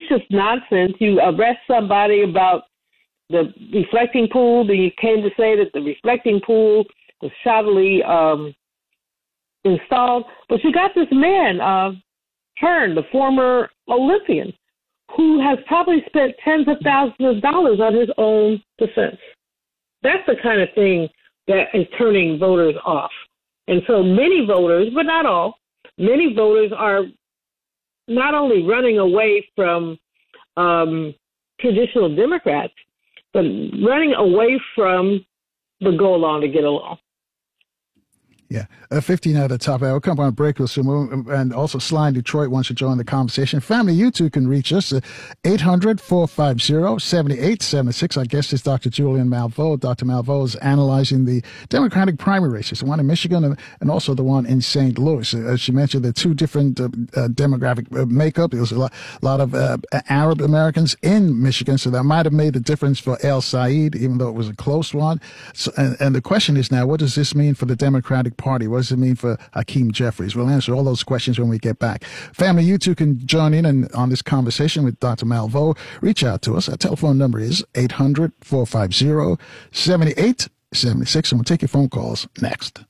just nonsense. You arrest somebody about the reflecting pool, then you came to say that the reflecting pool was shoddily installed. But you got this man, Hearn, the former Olympian, who has probably spent tens of thousands of dollars on his own defense. That's the kind of thing that is turning voters off. And so many voters, but not all, many voters are not only running away from traditional Democrats, but running away from the go along to get along. Yeah, 15 at the top. We'll come on a break with some, and also Sly in Detroit wants to join the conversation. Family, you too can reach us at 800-450-7876. Our guest is Dr. Julian Malveaux. Dr. Malveaux is analyzing the Democratic primary races, the one in Michigan and also the one in St. Louis. As she mentioned, there are two different demographic makeup. There was a lot of Arab Americans in Michigan, so that might have made a difference for El Said, even though it was a close one. So, and the question is now, what does this mean for the Democratic Party? What does it mean for Hakeem Jeffries? We'll answer all those questions when we get back. Family, you too can join in on this conversation with Dr. Malveaux. Reach out to us. Our telephone number is 800-450-7876, and we'll take your phone calls next.